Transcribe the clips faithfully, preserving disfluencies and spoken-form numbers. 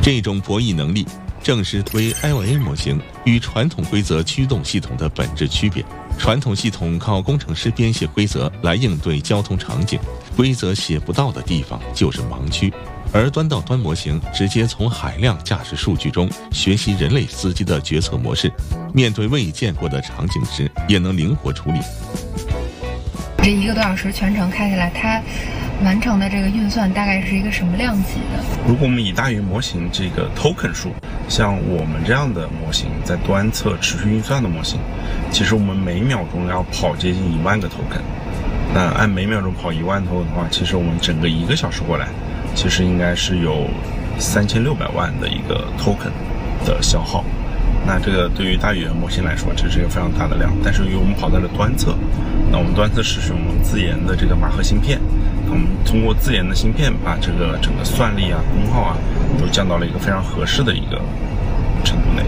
这种博弈能力正是 V L A 模型与传统规则驱动系统的本质区别。传统系统靠工程师编写规则来应对交通场景，规则写不到的地方就是盲区。而端到端模型直接从海量驾驶数据中学习人类司机的决策模式，面对未见过的场景时也能灵活处理。 这一个多小时全程开下来，它完成的这个运算大概是一个什么量级的？ 如果我们以大语言模型这个 token 数，像我们这样的模型，在端侧持续运算的模型，其实我们每秒钟要跑接近一万个 token。那按每秒钟跑一万 token 的话，其实我们整个一个小时过来，其实应该是有三千六百万的一个 token 的消耗。那这个对于大语言模型来说，这是一个非常大的量。但是由于我们跑在了端侧，那我们端侧是使用自研的这个马赫芯片，我们通过自研的芯片，把这个整个算力啊、功耗啊，都降到了一个非常合适的一个程度内。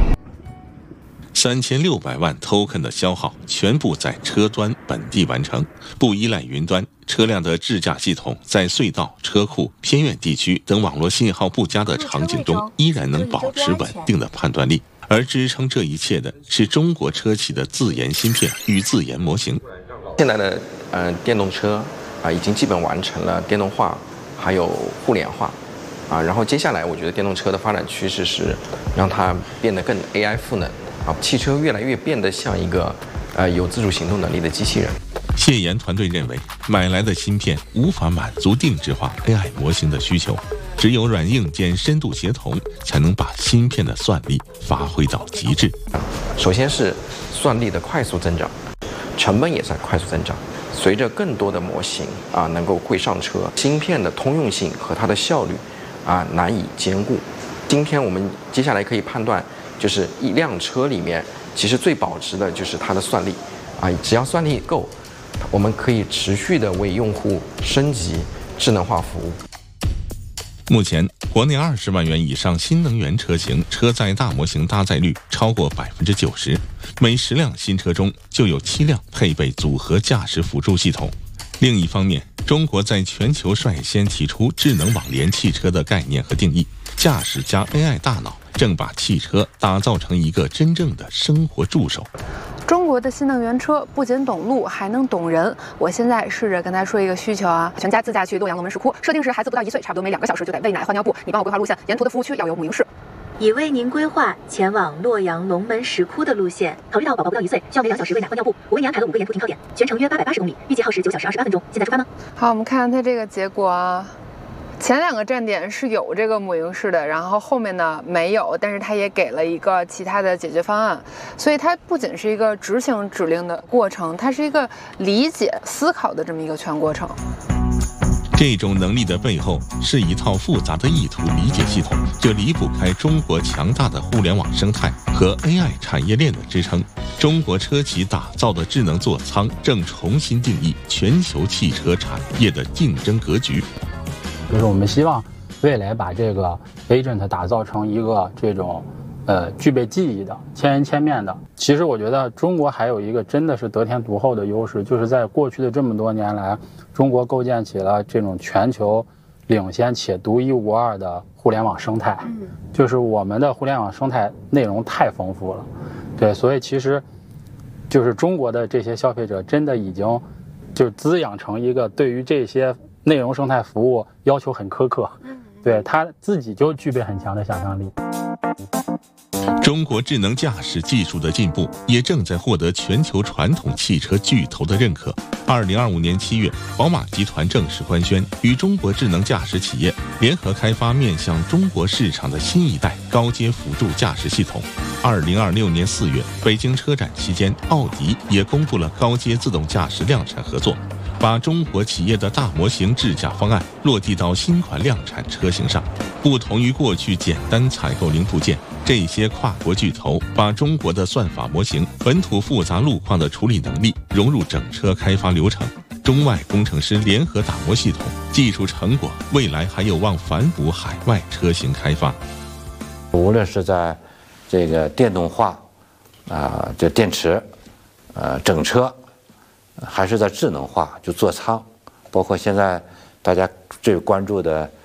三千六百万 token 的消耗全部在车端本地完成，不依赖云端。车辆的智驾系统在隧道、车库、偏远地区等网络信号不佳的场景中，依然能保持稳定的判断力。而支撑这一切的是中国车企的自研芯片与自研模型。 现在的呃电动车啊、呃，已经基本完成了电动化，还有互联化啊。然后接下来，我觉得电动车的发展趋势是让它变得更 A I 赋能啊，汽车越来越变得像一个呃有自主行动能力的机器人。 谢岩团队认为，买来的芯片无法满足定制化 A I 模型的需求，只有软硬件深度协同，才能把芯片的算力发挥到极致。 首先是算力的快速增长，成本也在快速增长。随着更多的模型啊能够会上车，芯片的通用性和它的效率啊难以兼顾。今天我们接下来可以判断，就是一辆车里面其实最保值的就是它的算力啊，只要算力够，我们可以持续的为用户升级智能化服务。 目前，国内二十万元以上新能源车型车载大模型搭载率超过百分之九十，每十辆新车中就有七辆配备组合驾驶辅助系统。另一方面，中国在全球率先提出智能网联汽车的概念和定义，驾驶加 A I 大脑正把汽车打造成一个真正的生活助手。 中国的新能源车不仅懂路，还能懂人。我现在试着跟他说一个需求啊，全家自驾去洛阳龙门石窟，设定是孩子不到一岁，差不多每两个小时就得喂奶换尿布。你帮我规划路线，沿途的服务区要有母婴室。 已为您规划前往洛阳龙门石窟的路线。考虑到宝宝不到一岁，需要每两小时喂奶换尿布，我为您安排了五个沿途停靠点，全程约八百八十公里，预计耗时九小时二十八分钟。现在出发吗？ 好，我们看看它这个结果啊。前两个站点是有这个母婴室的，然后后面呢没有，但是它也给了一个其他的解决方案，所以它不仅是一个执行指令的过程，它是一个理解思考的这么一个全过程。 这种能力的背后是一套复杂的意图理解系统，这离不开中国强大的互联网生态和 A I 产业链的支撑。中国车企打造的智能座舱正重新定义全球汽车产业的竞争格局。 就是我们希望未来把这个 agent 打造成一个这种呃具备记忆的、千人千面的。其实我觉得中国还有一个真的是得天独厚的优势，就是在过去的这么多年来，中国构建起了这种全球领先且独一无二的互联网生态。就是我们的互联网生态内容太丰富了，对，所以其实就是中国的这些消费者真的已经就滋养成一个对于这些内容生态服务要求很苛刻，对，他自己就具备很强的想象力。 中国智能驾驶技术的进步也正在获得全球传统汽车巨头的认可。二零二五年七月，宝马集团正式官宣与中国智能驾驶企业联合开发面向中国市场的新一代高阶辅助驾驶系统。二零二六年四月，北京车展期间，奥迪也公布了高阶自动驾驶量产合作，把中国企业的大模型智驾方案落地到新款量产车型上。不同于过去简单采购零部件，这些跨国巨头把中国的算法模型、本土复杂路况的处理能力融入整车开发流程，中外工程师联合打磨系统，技术成果未来还有望反哺海外车型开发。 无论是在这个电动化啊、呃，这电池，呃，整车，还是在智能化，就座舱，包括现在大家最关注的